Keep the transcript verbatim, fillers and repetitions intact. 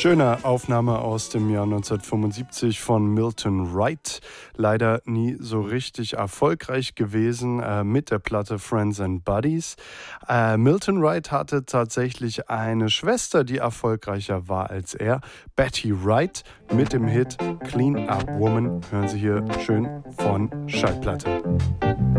Schöne Aufnahme aus dem Jahr neunzehnhundertfünfundsiebzig von Milton Wright. Leider nie so richtig erfolgreich gewesen äh, mit der Platte Friends and Buddies. Äh, Milton Wright hatte tatsächlich eine Schwester, die erfolgreicher war als er. Betty Wright mit dem Hit Clean Up Woman. Hören Sie hier schön von Schallplatte.